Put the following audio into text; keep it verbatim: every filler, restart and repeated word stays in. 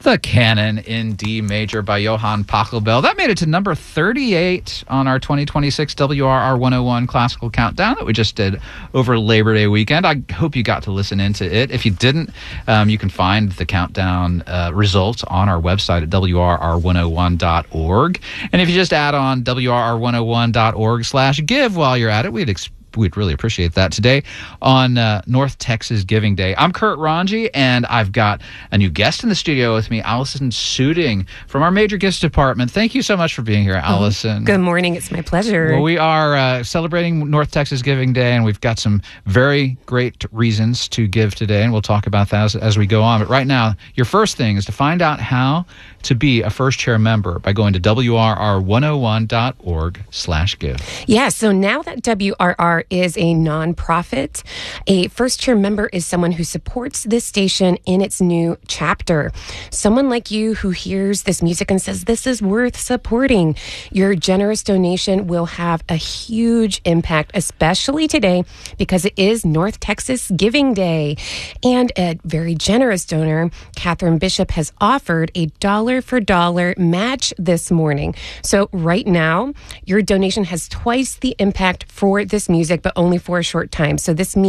The Canon in D major by Johann Pachelbel. That made it to number thirty-eight on our twenty twenty-six W R R one oh one Classical Countdown that we just did over Labor Day weekend. I hope you got to listen into it. If you didn't, um, you can find the countdown uh, results on our website at W R R one oh one dot org. And if you just add on W R R one oh one dot org slash give while you're at it, we'd expect We'd really appreciate that. Today on uh, North Texas Giving Day, I'm Kurt Ranji, and I've got a new guest in the studio with me, Allison Suiting from our Major Gifts Department. Thank you so much for being here, Allison. Oh, good morning. It's my pleasure. Well, we are uh, celebrating North Texas Giving Day, and we've got some very great reasons to give today, and we'll talk about that as, as we go on. But right now, your first thing is to find out how to be a First Chair member by going to W R R one oh one dot org slash give. Yeah, so now that W R R is a nonprofit, a First Chair member is someone who supports this station in its new chapter. Someone like you who hears this music and says, this is worth supporting. Your generous donation will have a huge impact, especially today because it is North Texas Giving Day. And a very generous donor, Catherine Bishop, has offered a dollar for dollar match this morning. So right now, your donation has twice the impact for this music, but only for a short time. So this means